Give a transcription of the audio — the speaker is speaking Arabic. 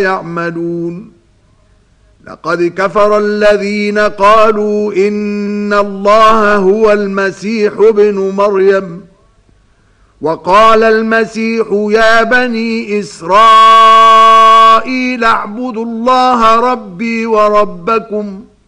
يعملون لقد كفر الذين قالوا إن الله هو المسيح ابن مريم وقال المسيح يا بني إسرائيل اعبدوا الله ربي وربكم